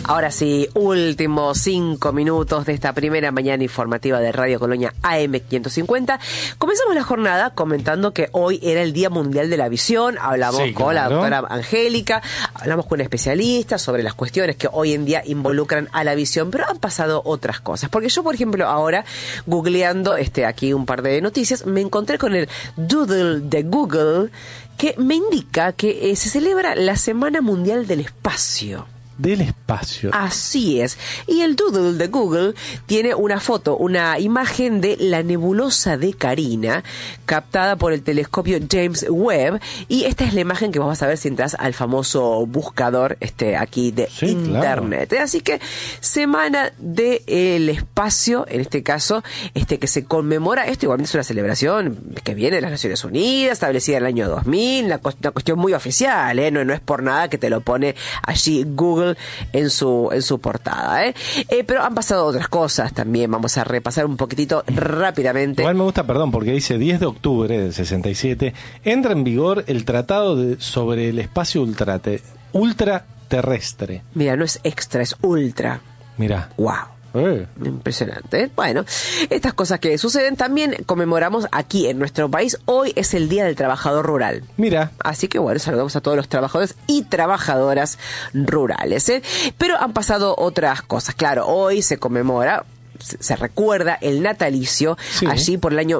Ahora sí, últimos 5 minutos de esta primera mañana informativa de Radio Colonia AM550. Comenzamos la jornada comentando que hoy era el Día Mundial de la Visión. Hablamos con la doctora Angélica, hablamos con un especialista sobre las cuestiones que hoy en día involucran a la visión, pero han pasado otras cosas. Porque yo, por ejemplo, ahora, googleando aquí un par de noticias, me encontré con el Doodle de Google, que me indica que se celebra la Semana Mundial del Espacio. Del espacio. Así es. Y el Doodle de Google tiene una foto, una imagen de la nebulosa de Carina, captada por el telescopio James Webb. Y esta es la imagen que vos vas a ver si entras al famoso buscador aquí de Internet. Claro. Así que Semana del Espacio, en este caso, que se conmemora. Esto igualmente es una celebración que viene de las Naciones Unidas, establecida en el año 2000, una cuestión muy oficial, no es por nada que te lo pone allí Google en su portada, pero han pasado otras cosas también. Vamos a repasar un poquitito rápidamente. Igual me gusta, porque dice 10 de octubre del 67 entra en vigor el tratado sobre el espacio ultraterrestre. Mira, no es extra, es ultra. Mira. Wow. Impresionante. Bueno, estas cosas que suceden también conmemoramos aquí en nuestro país. Hoy es el Día del Trabajador Rural. Mira. Así que bueno, saludamos a todos los trabajadores y trabajadoras rurales. Pero han pasado otras cosas. Claro, hoy se conmemora, se recuerda el natalicio allí por el año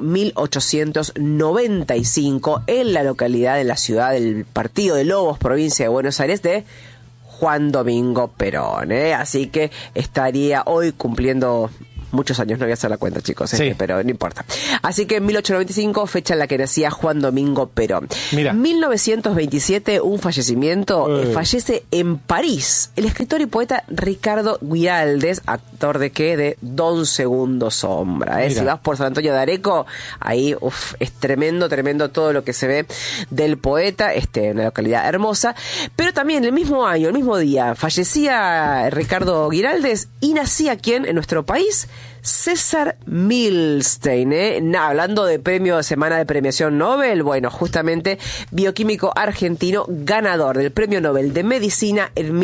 1895 en la localidad de la ciudad del Partido de Lobos, provincia de Buenos Aires, de Juan Domingo Perón, así que estaría hoy cumpliendo muchos años, no voy a hacer la cuenta, chicos, pero no importa. Así que en 1895, fecha en la que nacía Juan Domingo Perón. Mira. 1927, un fallecimiento, fallece en París el escritor y poeta Ricardo Guiraldes, actor de ¿qué? De Don Segundo Sombra. Si vas por San Antonio de Areco, ahí es tremendo todo lo que se ve del poeta, una localidad hermosa. Pero también el mismo año, el mismo día, fallecía Ricardo Guiraldes y nacía ¿quién? En nuestro país, César Milstein, hablando de premio, semana de premiación Nobel, bueno, justamente bioquímico argentino, ganador del premio Nobel de Medicina en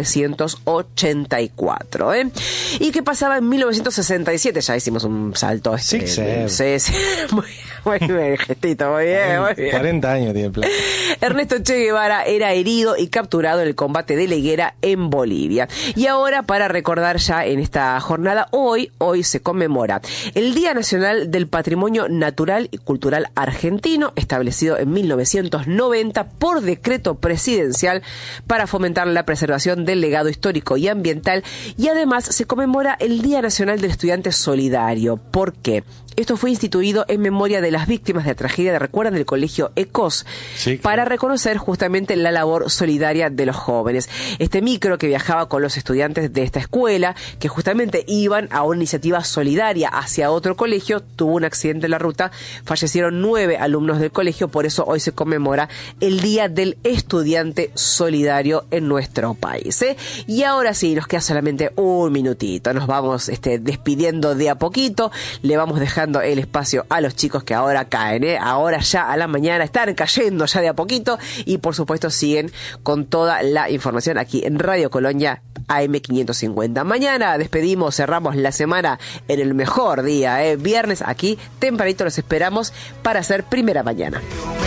1984. ¿Y qué pasaba en 1967? Ya hicimos un salto. Sí. Muy bien, gestito, muy bien. 40 años tiene el plan. Ernesto Che Guevara era herido y capturado en el combate de la Higuera en Bolivia. Y ahora, para recordar ya en esta jornada, hoy se conmemora el Día Nacional del Patrimonio Natural y Cultural Argentino, establecido en 1990 por decreto presidencial para fomentar la preservación del legado histórico y ambiental, y además se conmemora el Día Nacional del Estudiante Solidario. ¿Por qué? Esto fue instituido en memoria de las víctimas de la tragedia, recuerdan, del colegio ECOS, para reconocer justamente la labor solidaria de los jóvenes. Este micro que viajaba con los estudiantes de esta escuela, que justamente iban a una iniciativa solidaria hacia otro colegio, tuvo un accidente en la ruta, fallecieron 9 alumnos del colegio, por eso hoy se conmemora el Día del Estudiante Solidario en nuestro país. Y ahora sí, nos queda solamente un minutito, nos vamos despidiendo de a poquito, le vamos dejando el espacio a los chicos que ahora caen, ahora ya a la mañana están cayendo ya de a poquito, y por supuesto siguen con toda la información aquí en Radio Colonia AM550. Mañana despedimos, cerramos la semana en el mejor día, viernes, aquí tempranito los esperamos para hacer primera mañana.